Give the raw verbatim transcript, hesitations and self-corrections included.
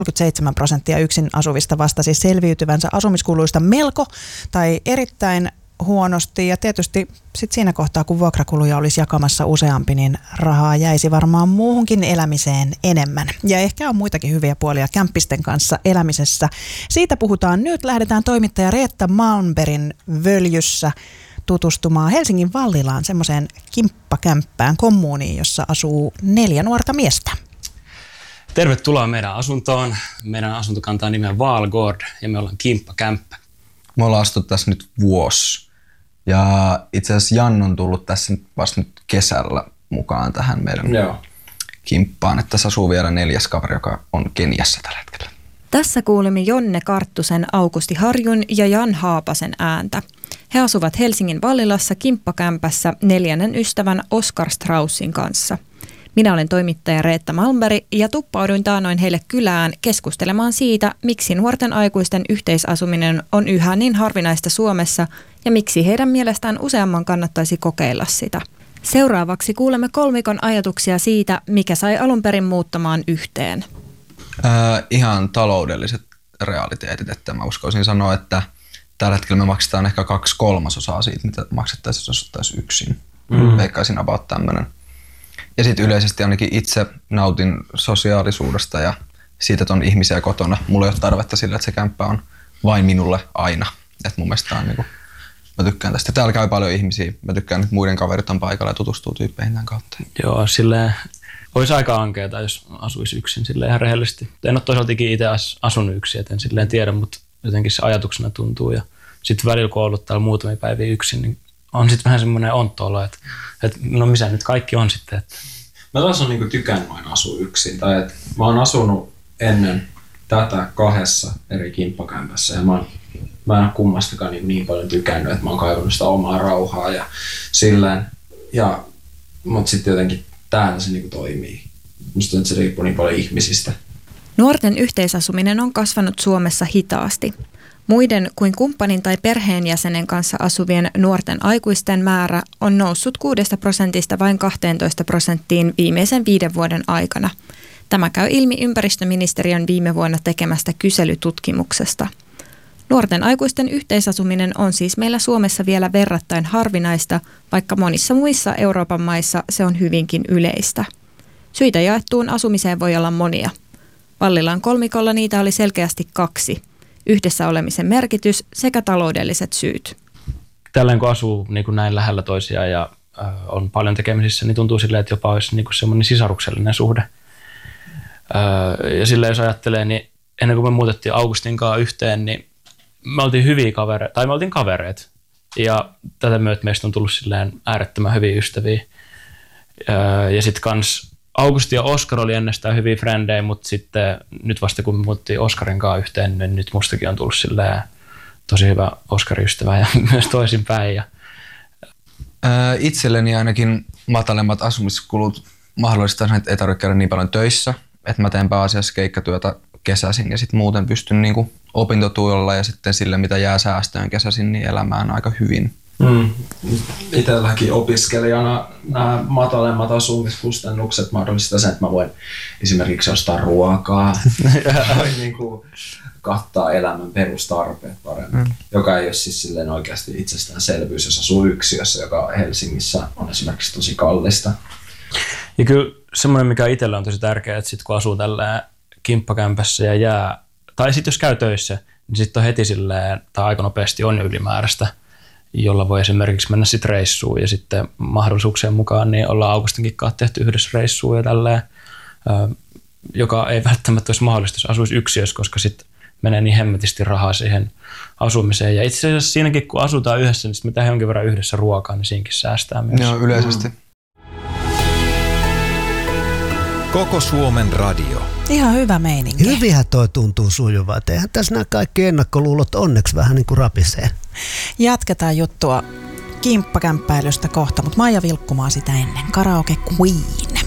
kolmekymmentäseitsemän prosenttia yksin asuvista vastasi selviytyvänsä asumiskuluista melko tai erittäin huonosti. Ja tietysti sit siinä kohtaa, kun vuokrakuluja olisi jakamassa useampi, niin rahaa jäisi varmaan muuhunkin elämiseen enemmän. Ja ehkä on muitakin hyviä puolia kämppisten kanssa elämisessä. Siitä puhutaan nyt. Lähdetään toimittaja Reetta Malmbergin völjyssä tutustumaan Helsingin Vallilaan semmoiseen kimppakämppään kommuuniin, jossa asuu neljä nuorta miestä. Tervetuloa meidän asuntoon. Meidän asunto kantaa nimeä Valgård ja me ollaan kimppakämppä. Me ollaan astuttu tässä nyt vuosi. Ja itse asiassa Jan on tullut tässä vasta nyt kesällä mukaan tähän meidän Joo. kimppaan. Että tässä asuu vielä neljäs kaveri, joka on Keniassa tällä hetkellä. Tässä kuulimme Jonne Karttusen, Aukusti Harjun ja Jan Haapasen ääntä. He asuvat Helsingin Vallilassa kimppakämpässä neljännen ystävän Oskar Straussin kanssa. Minä olen toimittaja Reetta Malmberg ja tuppauduin taanoin heille kylään keskustelemaan siitä, miksi nuorten aikuisten yhteisasuminen on yhä niin harvinaista Suomessa ja miksi heidän mielestään useamman kannattaisi kokeilla sitä. Seuraavaksi kuulemme kolmikon ajatuksia siitä, mikä sai alun perin muuttamaan yhteen. Äh, ihan taloudelliset realiteetit, että mä uskoisin sanoa, että tällä hetkellä me maksetaan ehkä kaksi kolmasosaa siitä, mitä maksettaisiin, jos asuttaisiin yksin. Mm. Veikkaisin about tämmöinen. Ja sitten yleisesti ainakin itse nautin sosiaalisuudesta ja siitä, että on ihmisiä kotona. Mulla ei ole tarvetta sillä, että se kämppä on vain minulle aina. Et mun mielestä on niinku, mä tykkään tästä. Täällä käy paljon ihmisiä. Mä tykkään, että muiden kaverit on paikalla ja tutustuu tyyppeihin tämän kautta. Joo, silleen olisi aika ankeeta, jos asuisi yksin silleen ihan rehellisesti. En ole toisaalta itse asunut yksin, et en silleen tiedä, mutta jotenkin se ajatuksena tuntuu. Ja sitten välillä, kun on ollut täällä muutamia päiviä yksin, niin on sitten vähän semmoinen ontto olo, että, että no missä nyt kaikki on sitten. Että. Mä taas on niinku tykännyt aina asua yksin. Tai että mä oon asunut ennen tätä kahdessa eri kimppakämpässä ja mä, oon, mä en ole kummastakaan niin, niin paljon tykännyt, että mä oon kaivannut sitä omaa rauhaa ja silleen. Ja, mutta sitten jotenkin täällä se niinku toimii. Musta että se riippuu niin paljon ihmisistä. Nuorten yhteisasuminen on kasvanut Suomessa hitaasti. Muiden kuin kumppanin tai perheenjäsenen kanssa asuvien nuorten aikuisten määrä on noussut kuudesta prosentista vain kahteentoista prosenttiin viimeisen viiden vuoden aikana. Tämä käy ilmi ympäristöministeriön viime vuonna tekemästä kyselytutkimuksesta. Nuorten aikuisten yhteisasuminen on siis meillä Suomessa vielä verrattain harvinaista, vaikka monissa muissa Euroopan maissa se on hyvinkin yleistä. Syitä jaettuun asumiseen voi olla monia. Vallilan kolmikolla niitä oli selkeästi kaksi. Yhdessä olemisen merkitys sekä taloudelliset syyt. Tällöin kun asuu niin kuin näin lähellä toisiaan ja äh, on paljon tekemisissä, niin tuntuu silleen, että jopa olisi niin kuin semmoinen sisaruksellinen suhde. Äh, ja silleen jos ajattelee, niin ennen kuin me muutettiin Augustin kanssa yhteen, niin me oltiin hyviä kavereita, tai me oltiin kavereita. Ja tätä myötä meistä on tullut silleen äärettömän hyviä ystäviä. Äh, ja sitten kans Augusti ja Oskar oli ennestään hyviä frendejä, mutta sitten nyt vasta kun me muuttiin Oskarin kanssa yhteen, niin nyt mustakin on tullut silleen tosi hyvä Oskarin ystävä ja myös toisinpäin. Ja. Ää, itselleni ainakin matalemmat asumiskulut mahdollistaa sen, että ei tarvitse käydä niin paljon töissä, että mä teen pääasiassa keikkatyötä kesäisin ja sitten muuten pystyn niinku opintotuilla ja sitten sille, mitä jää säästöön kesäisin, niin elämään aika hyvin. Mm. Itselläkin opiskelijana nämä matalemmat asumiskustannukset mahdollistaa sen, että mä voin esimerkiksi ostaa ruokaa tai niin kuin kattaa elämän perustarpeet paremmin, mm. joka ei ole siis silleen oikeasti itsestäänselvyys, jos asuu yksiössä, joka Helsingissä on esimerkiksi tosi kallista. Ja kyllä semmoinen, mikä itsellä on tosi tärkeää, että sit kun asuu tällä kimppakämpässä ja jää, tai sitten jos käy töissä, niin sitten on heti silleen, tai aika nopeasti on jo ylimääräistä, jolla voi esimerkiksi mennä sitten reissuun ja sitten mahdollisuuksien mukaan niin ollaan Augustinkin kanssa tehty yhdessä reissuun ja tälleen, joka ei välttämättä olisi mahdollista, jos asuisi yksiössä, koska sitten menee niin hemmetisti rahaa siihen asumiseen. Ja itse asiassa siinäkin, kun asutaan yhdessä, niin me tehdään jonkin verran yhdessä ruokaa, niin siinäkin säästää myös. Joo, yleisesti. Mm. Koko Suomen radio. Ihan hyvä meininki. Hyvihän toi tuntuu sujuvaa. Eihän tässä nämä kaikki ennakkoluulot onneksi vähän niin kuin rapisee. Jatketaan juttua kimppakämppäilystä kohta, mutta Maija Vilkkumaa sitä ennen. Karaoke Queen.